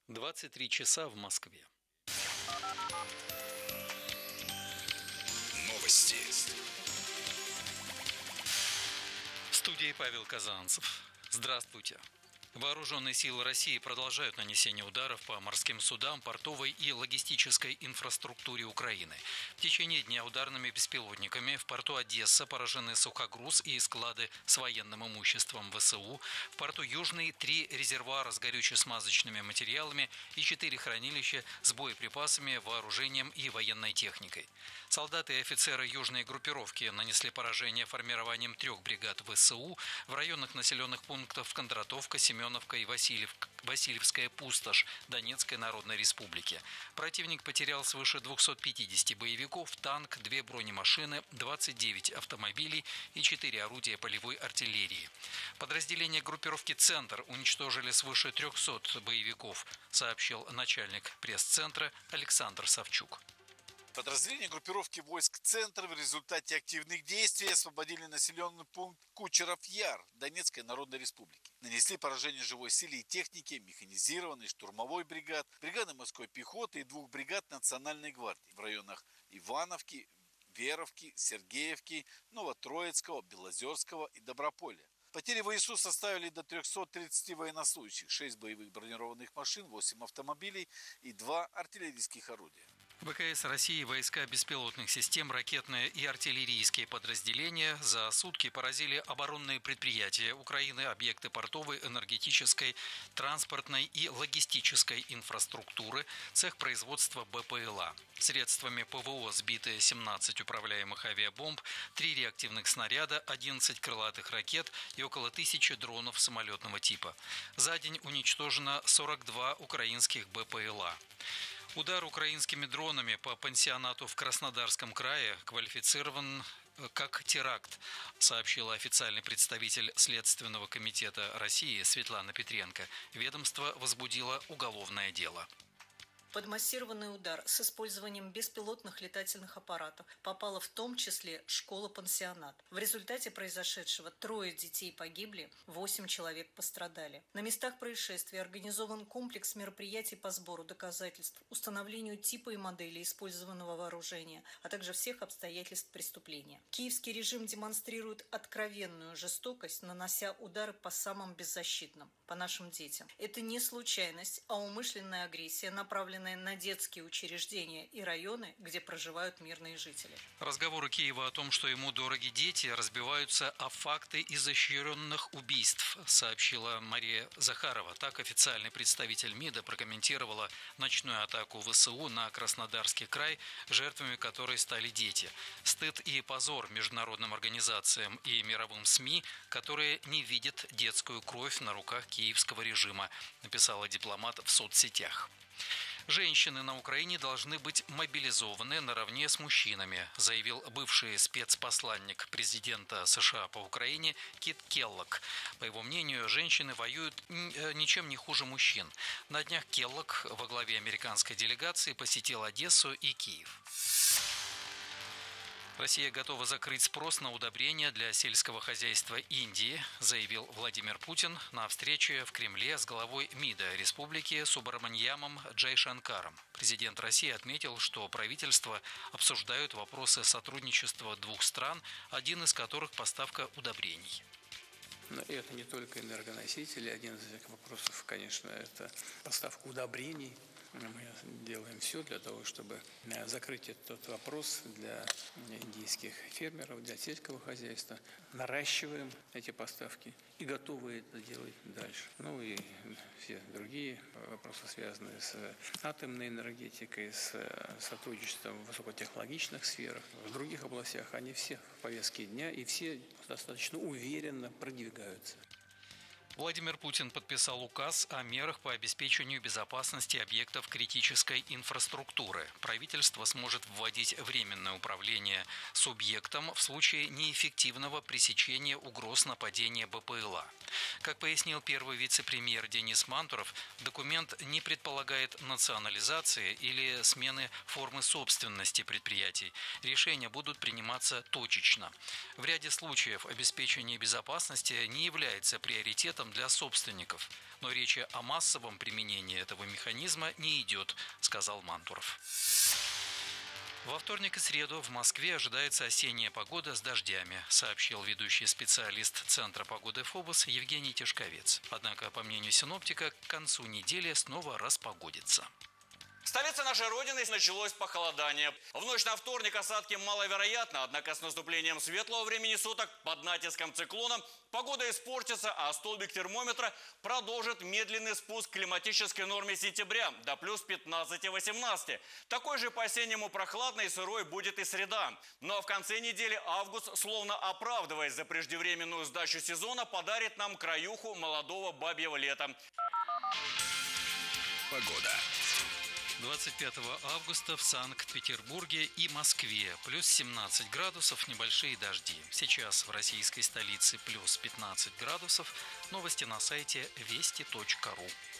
23 часа в Москве. Новости. В студии Павел Казанцев. Здравствуйте. Вооруженные силы России продолжают нанесение ударов по морским судам, портовой и логистической инфраструктуре Украины. В течение дня ударными беспилотниками в порту Одесса поражены сухогруз и склады с военным имуществом ВСУ. В порту Южный 3 резервуара с горюче-смазочными материалами и 4 хранилища с боеприпасами, вооружением и военной техникой. Солдаты и офицеры южной группировки нанесли поражение формированием 3 бригад ВСУ в районах населенных пунктов Кондратовка, Семеновка и Васильевская пустошь Донецкой Народной Республики. Противник потерял свыше 250 боевиков, танк, 2 бронемашины, 29 автомобилей и 4 орудия полевой артиллерии. Подразделения группировки «Центр» уничтожили свыше 300 боевиков, сообщил начальник пресс-центра Александр Савчук. Подразделения группировки войск «Центр» в результате активных действий освободили населенный пункт Кучеров-Яр Донецкой Народной Республики. Нанесли поражение живой силе и технике механизированной штурмовой бригад, бригады морской пехоты и 2 бригад Национальной гвардии в районах Ивановки, Веровки, Сергеевки, Новотроицкого, Белозерского и Доброполя. Потери ВСУ составили до 330 военнослужащих, 6 боевых бронированных машин, 8 автомобилей и 2 артиллерийских орудия. ВКС России, войска беспилотных систем, ракетные и артиллерийские подразделения за сутки поразили оборонные предприятия Украины, объекты портовой, энергетической, транспортной и логистической инфраструктуры, цех производства БПЛА. Средствами ПВО сбиты 17 управляемых авиабомб, 3 реактивных снаряда, 11 крылатых ракет и около 1000 дронов самолетного типа. За день уничтожено 42 украинских БПЛА. Удар украинскими дронами по пансионату в Краснодарском крае квалифицирован как теракт, сообщила официальный представитель Следственного комитета России Светлана Петренко. Ведомство возбудило уголовное дело. Под массированный удар с использованием беспилотных летательных аппаратов попала в том числе школа-пансионат. В результате произошедшего 3 детей погибли, 8 человек пострадали. На местах происшествия организован комплекс мероприятий по сбору доказательств, установлению типа и модели использованного вооружения, а также всех обстоятельств преступления. Киевский режим демонстрирует откровенную жестокость, нанося удары по самым беззащитным, по нашим детям. Это не случайность, а умышленная агрессия, направленная на детские учреждения и районы, где проживают мирные жители. Разговоры Киева о том, что ему дороги дети, разбиваются о факты изощренных убийств, сообщила Мария Захарова. Так официальный представитель МИДа прокомментировала ночную атаку ВСУ на Краснодарский край, жертвами которой стали дети. Стыд и позор международным организациям и мировым СМИ, которые не видят детскую кровь на руках киевского режима, написала дипломат в соцсетях. Женщины на Украине должны быть мобилизованы наравне с мужчинами, заявил бывший спецпосланник президента США по Украине Кит Келлог. По его мнению, женщины воюют ничем не хуже мужчин. На днях Келлог во главе американской делегации посетил Одессу и Киев. Россия готова закрыть спрос на удобрения для сельского хозяйства Индии, заявил Владимир Путин на встрече в Кремле с главой МИДа республики Субраманьямом Джайшанкаром. Президент России отметил, что правительства обсуждают вопросы сотрудничества 2 стран, один из которых поставка удобрений. Но это не только энергоносители. Один из этих вопросов, конечно, это поставка удобрений. Мы делаем все для того, чтобы закрыть этот вопрос для индийских фермеров, для сельского хозяйства. Наращиваем эти поставки и готовы это делать дальше. Ну и все другие вопросы, связанные с атомной энергетикой, с сотрудничеством в высокотехнологичных сферах, в других областях, они все в повестке дня и все достаточно уверенно продвигаются. Владимир Путин подписал указ о мерах по обеспечению безопасности объектов критической инфраструктуры. Правительство сможет вводить временное управление субъектом в случае неэффективного пресечения угроз нападения БПЛА. Как пояснил первый вице-премьер Денис Мантуров, документ не предполагает национализации или смены формы собственности предприятий. Решения будут приниматься точечно. В ряде случаев обеспечение безопасности не является приоритетом стимулом для собственников. Но речи о массовом применении этого механизма не идет, сказал Мантуров. Во вторник и среду в Москве ожидается осенняя погода с дождями, сообщил ведущий специалист Центра погоды ФОБОС Евгений Тишковец. Однако, по мнению синоптика, к концу недели снова распогодится. В столице нашей Родины началось похолодание. В ночь на вторник осадки маловероятны, однако с наступлением светлого времени суток под натиском циклона погода испортится, а столбик термометра продолжит медленный спуск к климатической норме сентября до плюс 15-18. Такой же по-осеннему прохладной и сырой будет и среда. Ну а в конце недели август, словно оправдываясь за преждевременную сдачу сезона, подарит нам краюху молодого бабьего лета. Погода. 25 августа в Санкт-Петербурге и Москве плюс 17 градусов, небольшие дожди. Сейчас в российской столице плюс 15 градусов. Новости на сайте вести.ру.